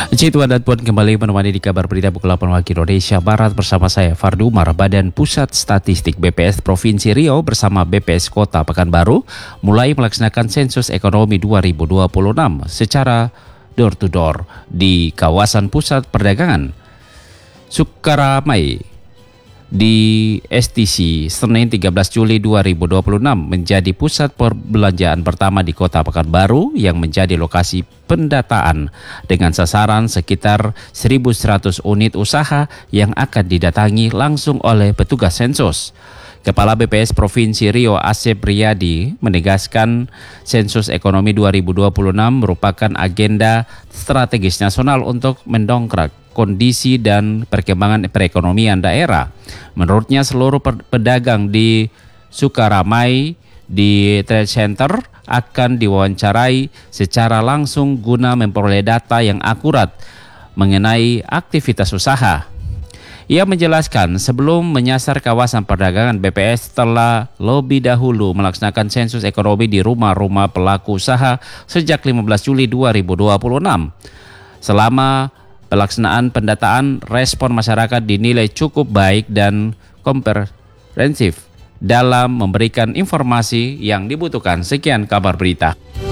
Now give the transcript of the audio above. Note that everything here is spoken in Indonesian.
Tuan dan Puan kembali menemani di kabar berita pukul 8 waktu Indonesia Barat bersama saya Fardu Umar. Badan Pusat Statistik BPS Provinsi Riau bersama BPS Kota Pekanbaru mulai melaksanakan sensus ekonomi 2026 secara door to door di kawasan pusat perdagangan Sukaramai di STC Senin 13 Juli 2026 menjadi pusat perbelanjaan pertama di Kota Pekanbaru yang menjadi lokasi pendataan dengan sasaran sekitar 1.100 unit usaha yang akan didatangi langsung oleh petugas sensus. Kepala BPS Provinsi Riau Asep Riyadi menegaskan sensus ekonomi 2026 merupakan agenda strategis nasional untuk mendongkrak kondisi dan perkembangan perekonomian daerah. Menurutnya seluruh pedagang di Sukaramai di Trade Center akan diwawancarai secara langsung guna memperoleh data yang akurat mengenai aktivitas usaha. Ia menjelaskan sebelum menyasar kawasan perdagangan, BPS telah lebih dahulu melaksanakan sensus ekonomi di rumah-rumah pelaku usaha sejak 15 Juli 2026. Selama pelaksanaan pendataan, respon masyarakat dinilai cukup baik dan komprehensif dalam memberikan informasi yang dibutuhkan. Sekian kabar berita.